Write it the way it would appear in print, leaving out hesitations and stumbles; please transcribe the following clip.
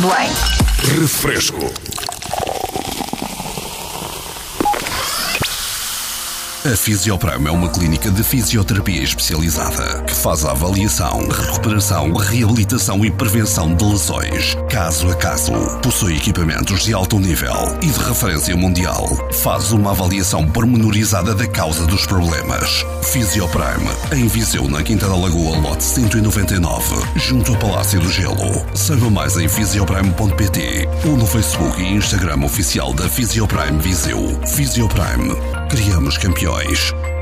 Belém. Refresco. A Fisioprime é uma clínica de fisioterapia especializada que faz a avaliação, recuperação, reabilitação e prevenção de lesões, caso a caso. Possui equipamentos de alto nível e de referência mundial. Faz uma avaliação pormenorizada da causa dos problemas. Fisioprime, em Viseu, na Quinta da Lagoa, lote 199, junto ao Palácio do Gelo. Saiba mais em fisioprime.pt ou no Facebook e Instagram oficial da Fisioprime Viseu. Fisioprime. Criamos campeões.